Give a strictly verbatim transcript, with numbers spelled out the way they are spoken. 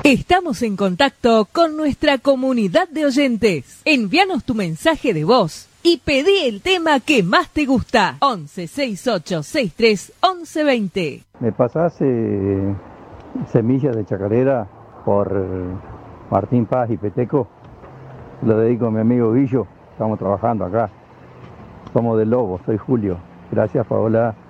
Estamos en contacto con nuestra comunidad de oyentes. Envíanos tu mensaje de voz y pedí el tema que más te gusta. once sesenta y ocho sesenta y tres once veinte. ¿Me pasás eh, Semillas de Chacarera por Martín Paz y Peteco? Lo dedico a mi amigo Guillo. Estamos trabajando acá. Somos de Lobo, soy Julio. Gracias, Paola.